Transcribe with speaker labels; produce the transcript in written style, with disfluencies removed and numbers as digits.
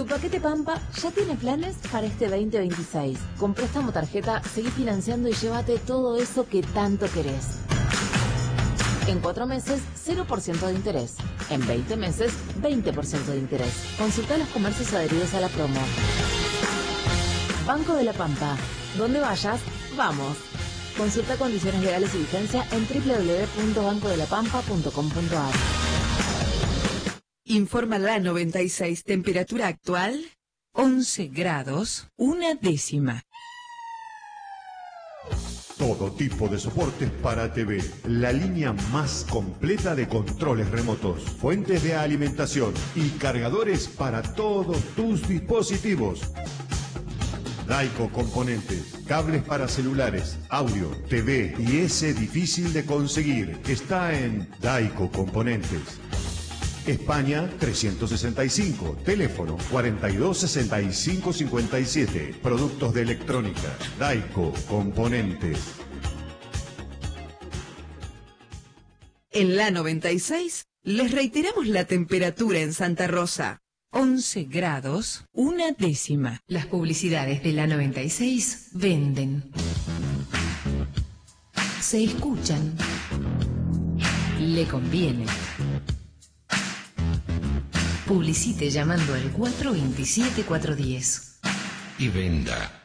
Speaker 1: Tu paquete Pampa ya tiene planes para este 2026. Con préstamo tarjeta, seguí financiando y llévate todo eso que tanto querés. En 4 meses, 0% de interés. En 20 meses, 20% de interés. Consulta los comercios adheridos a la promo. Banco de la Pampa. Donde vayas, vamos. Consulta condiciones legales y vigencia en www.bancodelapampa.com.ar.
Speaker 2: Informa la 96. Temperatura actual, 11 grados, 1/10.
Speaker 3: Todo tipo de soportes para TV. La línea más completa de controles remotos, fuentes de alimentación y cargadores para todos tus dispositivos. Daico Componentes, cables para celulares, audio, TV y ese difícil de conseguir. Está en Daico Componentes. España 365, teléfono 426557. Productos de electrónica, Daico Componentes.
Speaker 2: En la 96 les reiteramos la temperatura en Santa Rosa. 11 grados, 1/10.
Speaker 4: Las publicidades de la 96 venden. Se escuchan. Le conviene. Publicite llamando al 427-410.
Speaker 5: Y venda.